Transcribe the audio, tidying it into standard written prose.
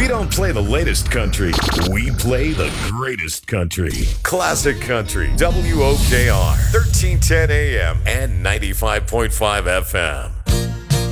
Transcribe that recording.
We don't play the latest country. We play the greatest country. Classic Country. WOKR. 1310 AM and 95.5 FM.